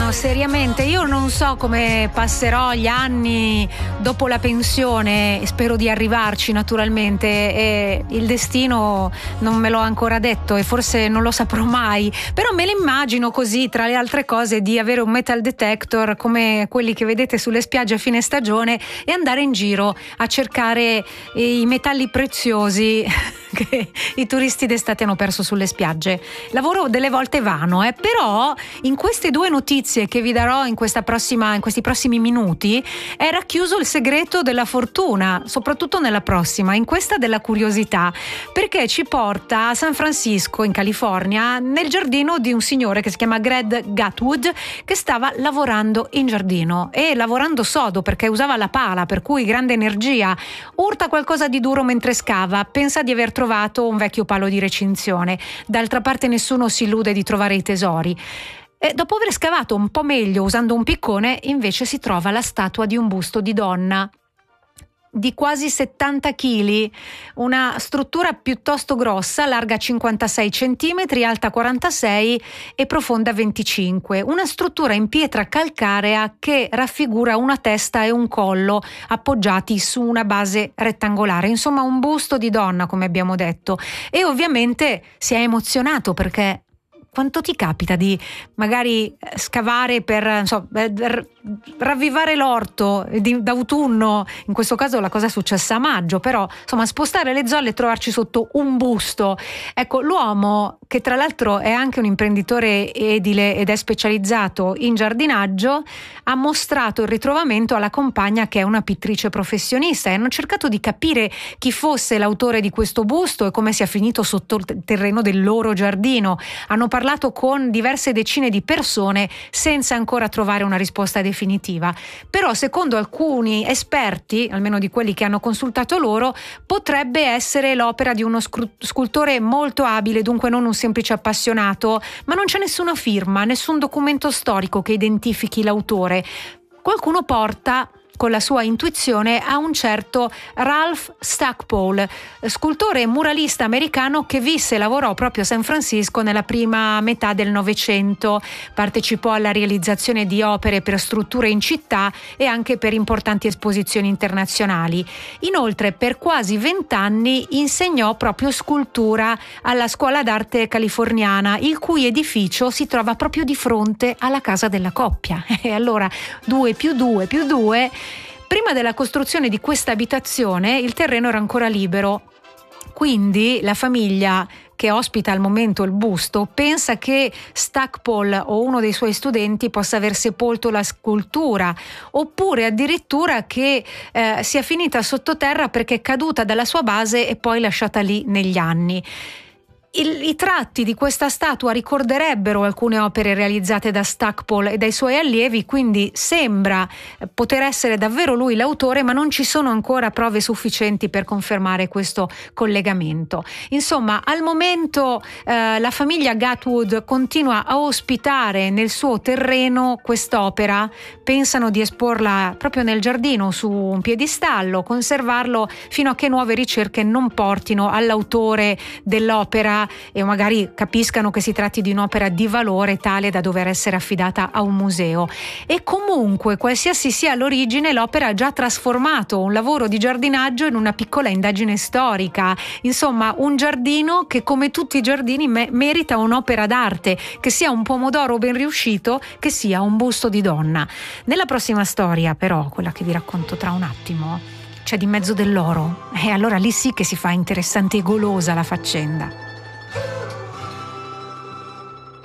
no, seriamente, io non so come passerò gli anni dopo la pensione, spero di arrivarci naturalmente, e il destino non me l'ho ancora detto e forse non lo saprò mai, però me l'immagino così, tra le altre cose, di avere un metal detector come quelli che vedete sulle spiagge a fine stagione e andare in giro a cercare i metalli preziosi che i turisti d'estate hanno perso sulle spiagge. Lavoro delle volte vano, però in queste due notizie che vi darò in questi prossimi minuti è racchiuso il segreto della fortuna, soprattutto nella prossima, in questa della curiosità, perché ci porta a San Francisco in California, nel giardino di un signore che si chiama Greg Gatwood, che stava lavorando in giardino e lavorando sodo, perché usava la pala, per cui grande energia. Urta qualcosa di duro mentre scava, pensa di aver trovato un vecchio palo di recinzione. D'altra parte nessuno si illude di trovare i tesori. E dopo aver scavato un po' meglio usando un piccone, invece si trova la statua di un busto di donna di quasi 70 kg, una struttura piuttosto grossa, larga 56 cm, alta 46 e profonda 25. Una struttura in pietra calcarea che raffigura una testa e un collo appoggiati su una base rettangolare. Insomma, un busto di donna, come abbiamo detto. E ovviamente si è emozionato perché quanto ti capita di magari scavare per ravvivare l'orto d'autunno? In questo caso la cosa è successa a maggio, però insomma spostare le zolle e trovarci sotto un busto. Ecco, l'uomo, che tra l'altro è anche un imprenditore edile ed è specializzato in giardinaggio, ha mostrato il ritrovamento alla compagna, che è una pittrice professionista, e hanno cercato di capire chi fosse l'autore di questo busto e come sia finito sotto il terreno del loro giardino. Hanno parlato con diverse decine di persone senza ancora trovare una risposta definitiva. Però secondo alcuni esperti, almeno di quelli che hanno consultato loro, potrebbe essere l'opera di uno scultore molto abile, dunque non un semplice appassionato, ma non c'è nessuna firma, nessun documento storico che identifichi l'autore. Qualcuno porta con la sua intuizione a un certo Ralph Stackpole, scultore e muralista americano che visse e lavorò proprio a San Francisco nella prima metà del Novecento. Partecipò alla realizzazione di opere per strutture in città e anche per importanti esposizioni internazionali. Inoltre, per quasi 20 anni insegnò proprio scultura alla Scuola d'Arte californiana, il cui edificio si trova proprio di fronte alla casa della coppia. E allora 2 più 2 più 2. Prima della costruzione di questa abitazione il terreno era ancora libero, quindi la famiglia che ospita al momento il busto pensa che Stackpole o uno dei suoi studenti possa aver sepolto la scultura, oppure addirittura che sia finita sottoterra perché è caduta dalla sua base e poi lasciata lì negli anni. I tratti di questa statua ricorderebbero alcune opere realizzate da Stackpole e dai suoi allievi, quindi sembra poter essere davvero lui l'autore, ma non ci sono ancora prove sufficienti per confermare questo collegamento. Insomma, al momento la famiglia Gatwood continua a ospitare nel suo terreno quest'opera, pensano di esporla proprio nel giardino su un piedistallo, conservarlo fino a che nuove ricerche non portino all'autore dell'opera e magari capiscano che si tratti di un'opera di valore tale da dover essere affidata a un museo. E comunque, qualsiasi sia l'origine, l'opera ha già trasformato un lavoro di giardinaggio in una piccola indagine storica. Insomma, un giardino che, come tutti i giardini, merita un'opera d'arte, che sia un pomodoro ben riuscito, che sia un busto di donna. Nella prossima storia, però, quella che vi racconto tra un attimo, c'è di mezzo dell'oro, e allora lì sì che si fa interessante e golosa la faccenda.